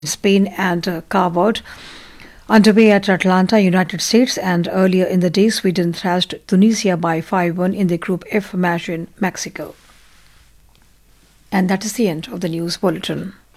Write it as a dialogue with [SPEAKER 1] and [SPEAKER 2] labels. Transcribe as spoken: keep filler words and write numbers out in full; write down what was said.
[SPEAKER 1] Spain and uh, Cabo underway at Atlanta, United States, and earlier in the day, Sweden thrashed Tunisia by five one in the Group F match in Mexico. And that is the end of the news bulletin.